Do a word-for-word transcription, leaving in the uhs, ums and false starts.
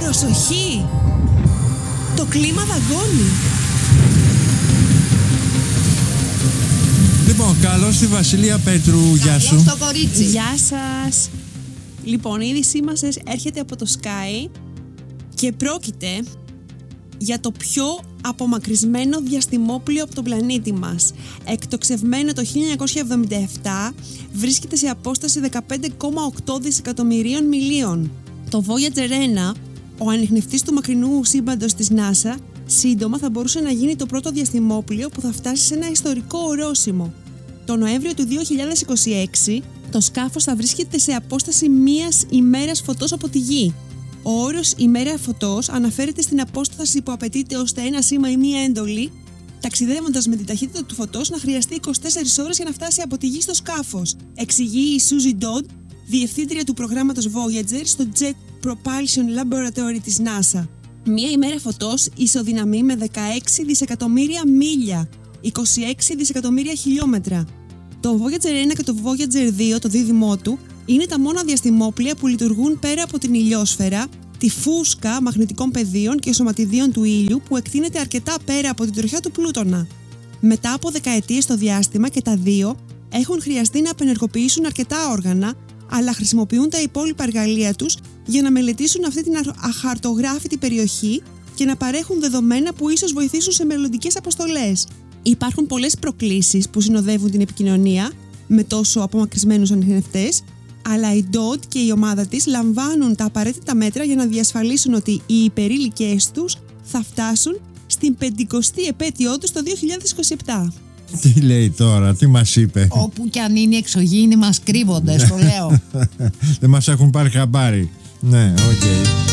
Προσοχή! Το κλίμα δαγκώνει. Λοιπόν, καλώς τη Βασιλεία Πέτρου, γεια σου. Καλώς το κορίτσι. Γεια σας. Λοιπόν, η είδησή μας έρχεται από το Sky και πρόκειται για το πιο απομακρυσμένο διαστημόπλοιο από τον πλανήτη μας. Εκτοξευμένο το χίλια εννιακόσια εβδομήντα επτά, βρίσκεται σε απόσταση δεκαπέντε κόμμα οκτώ δισεκατομμυρίων μιλίων. Το Voyager ένα, ο ανιχνευτής του μακρινού σύμπαντος της NASA, σύντομα θα μπορούσε να γίνει το πρώτο διαστημόπλοιο που θα φτάσει σε ένα ιστορικό ορόσημο. Το Νοέμβριο του δύο χιλιάδες είκοσι έξι, το σκάφος θα βρίσκεται σε απόσταση μίας ημέρας φωτός από τη Γη. Ο όρος ημέρα φωτός αναφέρεται στην απόσταση που απαιτείται ώστε ένα σήμα ή μία έντολη, ταξιδεύοντας με την ταχύτητα του φωτός, να χρειαστεί είκοσι τέσσερις ώρες για να φτάσει από τη Γη στο σκάφος, εξηγεί η Suzy Dodd, διευθύντρια του προγράμματος Voyager στο Jet Propulsion Laboratory της NASA. Μία ημέρα φωτός ισοδυναμεί με δεκαέξι δισεκατομμύρια μίλια, είκοσι έξι δισεκατομμύρια χιλιόμετρα. Το Voyager ένα και το Voyager δύο, το δίδυμό του, είναι τα μόνα διαστημόπλοια που λειτουργούν πέρα από την ηλιόσφαιρα, τη φούσκα μαγνητικών πεδίων και σωματιδίων του ήλιου που εκτείνεται αρκετά πέρα από την τροχιά του Πλούτονα. Μετά από δεκαετίες στο διάστημα και τα δύο έχουν χρειαστεί να απενεργοποιήσουν αρκετά όργανα, αλλά χρησιμοποιούν τα υπόλοιπα εργαλεία τους για να μελετήσουν αυτή την αχαρτογράφητη περιοχή και να παρέχουν δεδομένα που ίσως βοηθήσουν σε μελλοντικές αποστολές. Υπάρχουν πολλές προκλήσεις που συνοδεύουν την επικοινωνία με τόσο απομακρυσμένους ανιχνευτές, αλλά η Dodd και η ομάδα της λαμβάνουν τα απαραίτητα μέτρα για να διασφαλίσουν ότι οι υπερήλικες τους θα φτάσουν στην πεντηκοστή επέτειό τους το δύο χιλιάδες είκοσι επτά. Τι λέει τώρα, τι μας είπε? Όπου κι αν είναι οι εξωγήινοι μας κρύβονται, στο λέω. Δεν μας έχουν πάρει χαμπάρι. Ναι, οκ. Okay.